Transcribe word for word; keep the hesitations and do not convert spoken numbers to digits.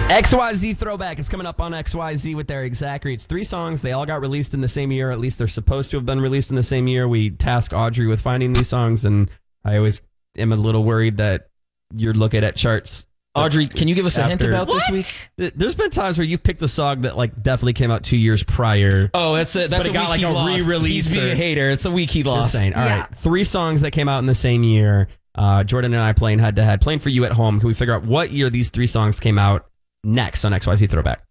X Y Z Throwback is coming up on X Y Z with Eric Zachary. It's three songs. They all got released in the same year. At least they're supposed to have been released in the same year. We task Audrey with finding these songs, and I always am a little worried that you're looking at charts. Audrey, can you give us a hint After- about What? this week? There's been times where you've picked a song that like definitely came out two years prior. Oh, that's a, that's But it a got, week like, he a lost. re-release He's being or- a hater. It's a week he Just lost. saying. All Yeah. right, three songs that came out in the same year. Uh, Jordan and I playing head to head, playing for you at home. Can we figure out what year these three songs came out next on X Y Z Throwback?